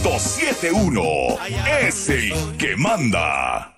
107.1 es el que manda.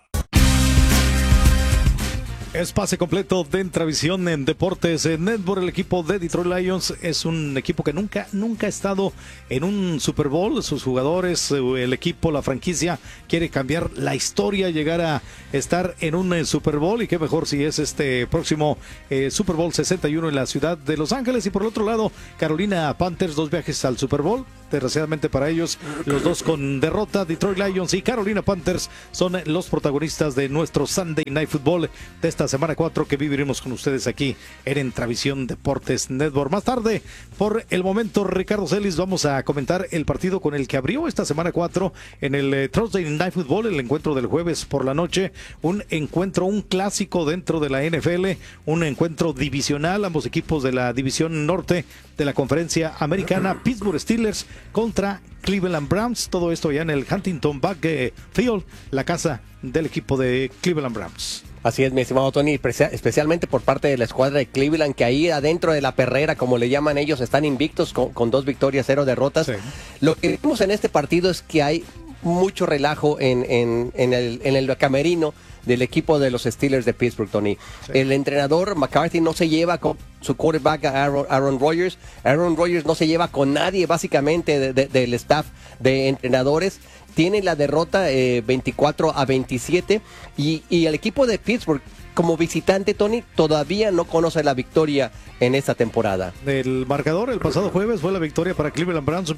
Es pase completo de Entravisión en Deportes Network. El equipo de Detroit Lions es un equipo que nunca ha estado en un Super Bowl. Sus jugadores, el equipo, la franquicia quiere cambiar la historia, llegar a estar en un Super Bowl, y qué mejor si es este próximo Super Bowl 61 en la ciudad de Los Ángeles. Y por el otro lado, Carolina Panthers, 2 viajes al Super Bowl. Desgraciadamente para ellos, los dos con derrota. Detroit Lions y Carolina Panthers son los protagonistas de nuestro Sunday Night Football de esta semana 4 que viviremos con ustedes aquí en Entravisión Deportes Network. Más tarde, por el momento, Ricardo Celis, vamos a comentar el partido con el que abrió esta semana 4 en el Thursday Night Football, el encuentro del jueves por la noche. Un encuentro, un clásico dentro de la NFL, un encuentro divisional, ambos equipos de la división norte de la conferencia americana. Pittsburgh Steelers contra Cleveland Browns, todo esto ya en el Huntington Bank Field, la casa del equipo de Cleveland Browns. Así es, mi estimado Tony, especialmente por parte de la escuadra de Cleveland, que ahí adentro de la perrera, como le llaman ellos, están invictos con 2 victorias, 0 derrotas. Sí. Lo que vimos en este partido es que hay mucho relajo en el camerino del equipo de los Steelers de Pittsburgh, Tony. Sí. El entrenador McCarthy no se lleva con su quarterback Aaron Rodgers. Aaron Rodgers no se lleva con nadie, básicamente, del staff de entrenadores. Tiene la derrota 24-27 y el equipo de Pittsburgh, como visitante, Tony, todavía no conoce la victoria en esta temporada. El marcador el pasado jueves fue la victoria para Cleveland Browns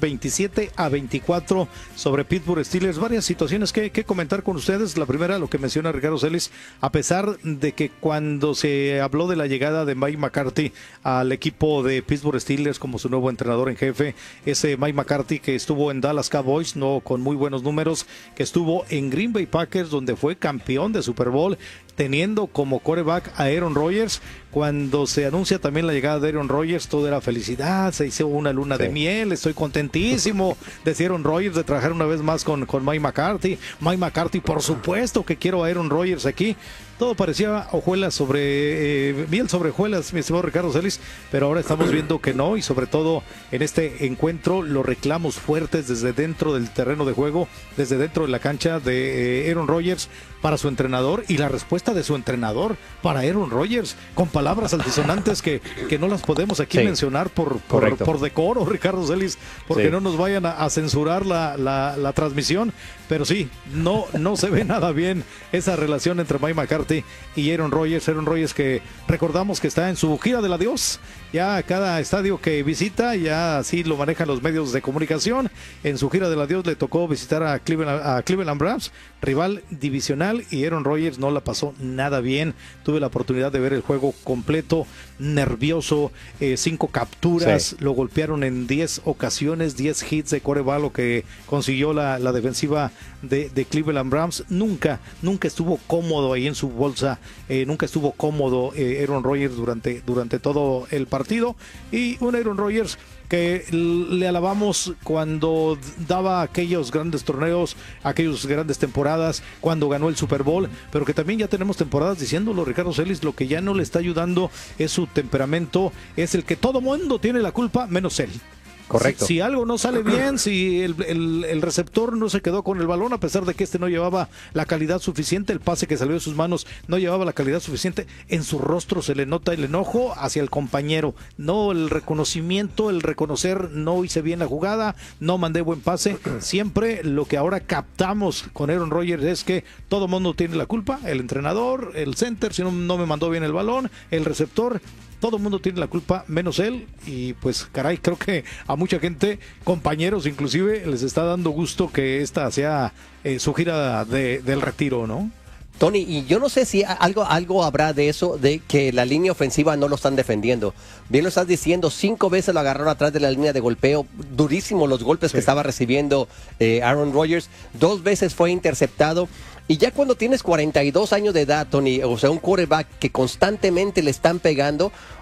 27-24 sobre Pittsburgh Steelers. Varias situaciones que comentar con ustedes. La primera, lo que menciona Ricardo Celis, a pesar de que cuando se habló de la llegada de Mike McCarthy al equipo de Pittsburgh Steelers como su nuevo entrenador en jefe, ese Mike McCarthy que estuvo en Dallas Cowboys, no con muy buenos números, que estuvo en Green Bay Packers, donde fue campeón de Super Bowl, teniendo como quarterback a Aaron Rodgers. Cuando se anuncia también la llegada de Aaron Rodgers, todo era felicidad, se hizo una luna de miel, estoy contentísimo, decía Aaron Rodgers, de trabajar una vez más con Mike McCarthy. Mike McCarthy, por supuesto que quiero a Aaron Rodgers aquí. Todo parecía hojuelas sobre miel sobre hojuelas, mi estimado Ricardo Celis, pero ahora estamos viendo que no, y sobre todo en este encuentro los reclamos fuertes desde dentro del terreno de juego, desde dentro de la cancha de Aaron Rodgers para su entrenador, y la respuesta de su entrenador para Aaron Rodgers, con palabras altisonantes que no las podemos aquí mencionar por decoro, Ricardo Celis, porque no nos vayan a censurar la transmisión, pero sí, no se ve nada bien esa relación entre Mike McCarthy y Aaron Rodgers, que recordamos que está en su gira del adiós. Ya cada estadio que visita, ya así lo manejan los medios de comunicación. En su gira del adiós le tocó visitar a Cleveland Browns, rival divisional, y Aaron Rodgers no la pasó nada bien. Tuve la oportunidad de ver el juego completo, nervioso, 5 capturas, lo golpearon en 10 ocasiones, 10 hits de quarterback, lo que consiguió la defensiva de Cleveland Browns. Nunca estuvo cómodo ahí en su bolsa, nunca estuvo cómodo Aaron Rodgers durante todo el partido, y un Aaron Rodgers que le alabamos cuando daba aquellos grandes torneos, aquellas grandes temporadas, cuando ganó el Super Bowl, pero que también ya tenemos temporadas diciéndolo, Ricardo Celis, lo que ya no le está ayudando es su temperamento, es el que todo mundo tiene la culpa menos él. Correcto. Si algo no sale bien, si el receptor no se quedó con el balón, a pesar de que este no llevaba la calidad suficiente, el pase que salió de sus manos no llevaba la calidad suficiente, en su rostro se le nota el enojo hacia el compañero, no el reconocimiento, el reconocer, no hice bien la jugada, no mandé buen pase. Siempre lo que ahora captamos con Aaron Rodgers es que todo el mundo tiene la culpa, el entrenador, el center, si no me mandó bien el balón, el receptor. Todo el mundo tiene la culpa, menos él, y pues caray, creo que a mucha gente, compañeros inclusive, les está dando gusto que esta sea su gira del retiro, ¿no? Tony, y yo no sé si algo habrá de eso, de que la línea ofensiva no lo están defendiendo. Bien lo estás diciendo, 5 veces lo agarraron atrás de la línea de golpeo, durísimo los golpes que estaba recibiendo Aaron Rodgers, 2 veces fue interceptado. Y ya cuando tienes 42 años de edad, Tony, o sea, un quarterback que constantemente le están pegando,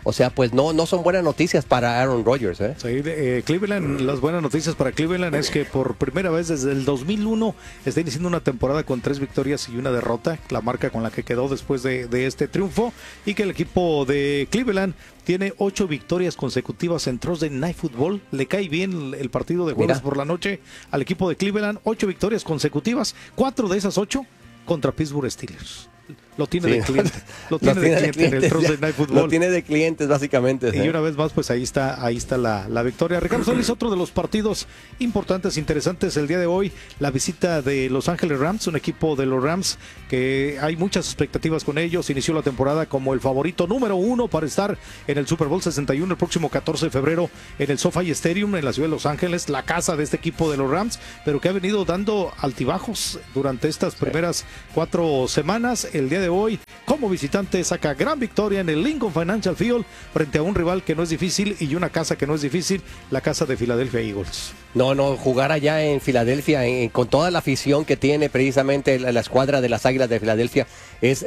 O sea, pues no son buenas noticias para Aaron Rodgers. Sí, Cleveland, las buenas noticias para Cleveland es que por primera vez desde el 2001 está iniciando una temporada con 3 victorias y una derrota, la marca con la que quedó después de este triunfo, y que el equipo de Cleveland tiene 8 victorias consecutivas en Thursday Night Football. Le cae bien el partido de jueves por la noche al equipo de Cleveland. 8 victorias consecutivas, 4 de esas 8 contra Pittsburgh Steelers. Lo tiene de cliente. Lo tiene de cliente en el Thursday Night Football. Lo tiene de clientes, básicamente. Y una vez más, pues ahí está la victoria. Ricardo Solís, otro de los partidos importantes, interesantes el día de hoy, la visita de Los Ángeles Rams, un equipo de los Rams que hay muchas expectativas con ellos. Inició la temporada como el favorito número 1 para estar en el Super Bowl 61 el próximo 14 de febrero en el SoFi Stadium en la ciudad de Los Ángeles, la casa de este equipo de los Rams, pero que ha venido dando altibajos durante estas primeras 4 semanas. El día de hoy, como visitante, saca gran victoria en el Lincoln Financial Field frente a un rival que no es difícil y una casa que no es difícil, la casa de Philadelphia Eagles. No, jugar allá en Filadelfia con toda la afición que tiene precisamente la escuadra de las Águilas de Filadelfia es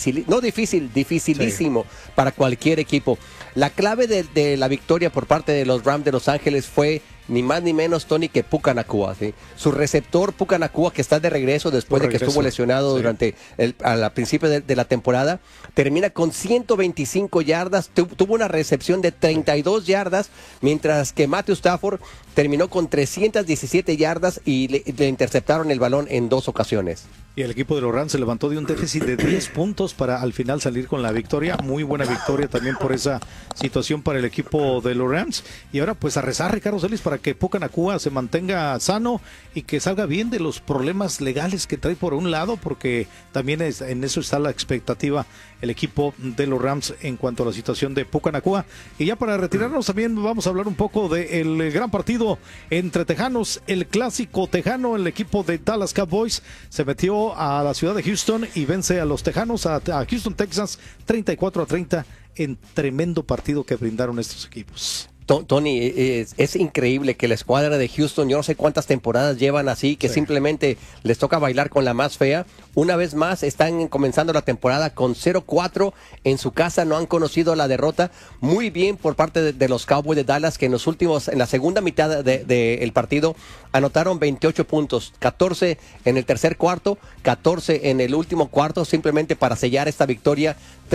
dificilísimo para cualquier equipo. La clave de la victoria por parte de los Rams de Los Ángeles fue ni más ni menos, Tony, que Puka Nacua, ¿sí? Su receptor Puka Nacua, que está de regreso después de que estuvo lesionado durante al principio de la temporada, termina con 125 yardas, tuvo una recepción de 32 yardas, mientras que Matthew Stafford terminó con 317 yardas y le interceptaron el balón en 2 ocasiones. Y el equipo de los Rams se levantó de un déficit de 10 puntos para al final salir con la victoria. Muy buena victoria también por esa situación para el equipo de los Rams. Y ahora pues a rezar, Ricardo Celis, para que Puka Nacua se mantenga sano y que salga bien de los problemas legales que trae por un lado, porque también en eso está la expectativa el equipo de los Rams en cuanto a la situación de Puka Nacua. Y ya para retirarnos también vamos a hablar un poco del gran partido entre tejanos, el clásico tejano. El equipo de Dallas Cowboys se metió a la ciudad de Houston y vence a los tejanos, a Houston, Texas, 34-30 en tremendo partido que brindaron estos equipos. Tony, es increíble que la escuadra de Houston, yo no sé cuántas temporadas llevan así, que simplemente les toca bailar con la más fea. Una vez más están comenzando la temporada con 0-4 en su casa, no han conocido la derrota. Muy bien por parte de los Cowboys de Dallas, que en la segunda mitad del partido anotaron 28 puntos, 14 en el tercer cuarto, 14 en el último cuarto, simplemente para sellar esta victoria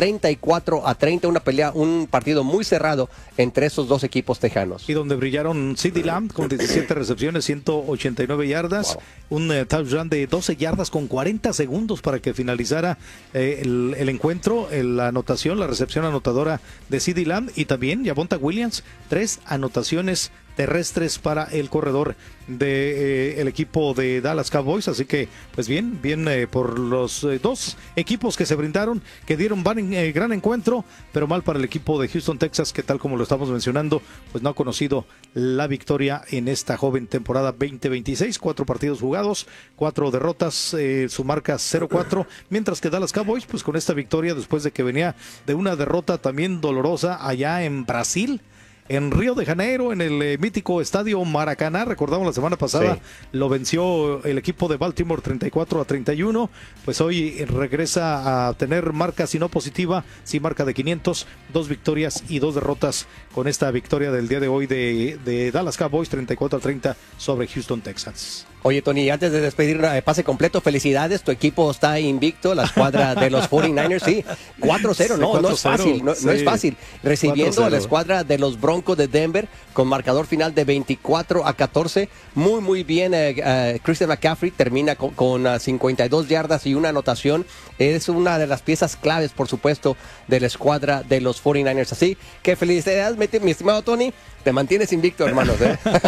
34-30, un partido muy cerrado entre esos dos equipos tejanos. Y donde brillaron CeeDee Lamb con 17 recepciones, 189 yardas, un touchdown de 12 yardas con 40 segundos para que finalizara el encuentro, la anotación, la recepción anotadora de CeeDee Lamb, y también Javonte Williams, 3 anotaciones terrestres para el corredor del equipo de Dallas Cowboys. Así que pues bien por los dos equipos que se brindaron, que dieron gran encuentro, pero mal para el equipo de Houston, Texas, que tal como lo estamos mencionando, pues no ha conocido la victoria en esta joven temporada 2026. 4 partidos jugados, 4 derrotas, su marca 0-4, mientras que Dallas Cowboys pues con esta victoria después de que venía de una derrota también dolorosa allá en Brasil, en Río de Janeiro, en el mítico estadio Maracaná. Recordamos la semana pasada, lo venció el equipo de Baltimore 34-31, pues hoy regresa a tener marca, si no positiva, sí marca de 500, 2 victorias y 2 derrotas con esta victoria del día de hoy de Dallas Cowboys 34-30 sobre Houston Texans. Oye, Tony, antes de despedir pase completo, felicidades, tu equipo está invicto, la escuadra de los 49ers, sí, 4-0, no es fácil, no es fácil, recibiendo 4-0 a la escuadra de los Broncos de Denver con marcador final de 24-14, muy bien. Christian McCaffrey termina con 52 yardas y una anotación, es una de las piezas claves, por supuesto, de la escuadra de los 49ers, así que felicidades, mi estimado Tony. Te mantienes invicto, hermanos.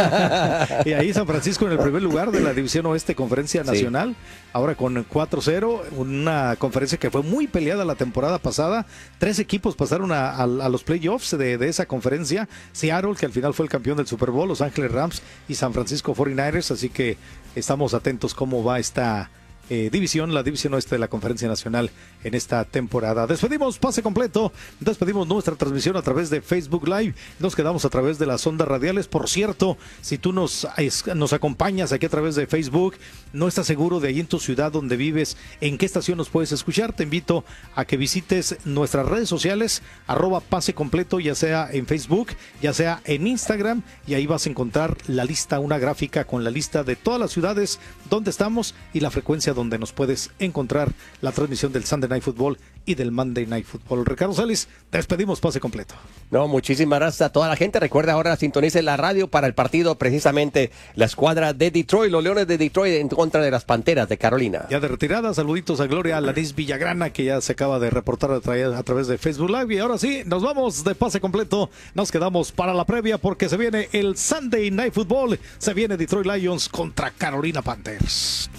Y ahí San Francisco en el primer lugar de la División Oeste Conferencia Nacional, ahora con 4-0, una conferencia que fue muy peleada la temporada pasada. 3 equipos pasaron a los playoffs de esa conferencia. Seattle, que al final fue el campeón del Super Bowl, Los Ángeles Rams y San Francisco 49ers, así que estamos atentos cómo va esta división, la división oeste de la Conferencia Nacional en esta temporada. Despedimos pase completo, despedimos nuestra transmisión a través de Facebook Live, nos quedamos a través de las ondas radiales. Por cierto, si tú nos acompañas aquí a través de Facebook, no estás seguro de ahí en tu ciudad donde vives, en qué estación nos puedes escuchar, te invito a que visites nuestras redes sociales, @pase completo, ya sea en Facebook, ya sea en Instagram, y ahí vas a encontrar la lista, una gráfica con la lista de todas las ciudades donde estamos y la frecuencia donde nos puedes encontrar la transmisión del Sunday Night Football y del Monday Night Football. Ricardo Celis, despedimos pase completo. No, muchísimas gracias a toda la gente. Recuerda ahora sintonice la radio para el partido, precisamente la escuadra de Detroit, los Leones de Detroit en contra de las Panteras de Carolina. Ya de retirada, saluditos a Gloria Alanis Villagrana, que ya se acaba de reportar a través de Facebook Live. Y ahora sí, nos vamos de pase completo. Nos quedamos para la previa porque se viene el Sunday Night Football. Se viene Detroit Lions contra Carolina Panthers.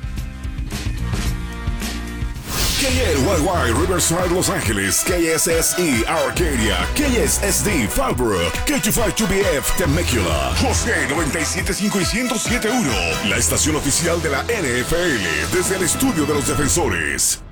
KLYY Riverside, Los Ángeles, KSSE Arcadia, KSSD Fallbrook, K25BF Temecula, José 97.5 y 107.1, la estación oficial de la NFL desde el estudio de los defensores.